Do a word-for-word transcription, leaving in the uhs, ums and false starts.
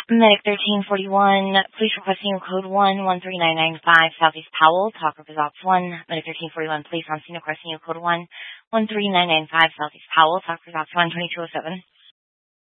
Medic thirteen forty-one, police requesting code one one three nine nine five Southeast Powell. Talk with Ops one. Medic thirteen forty-one, police on scene requesting code one one three nine nine five Southeast Powell. Talk with Ops one twenty-two oh seven.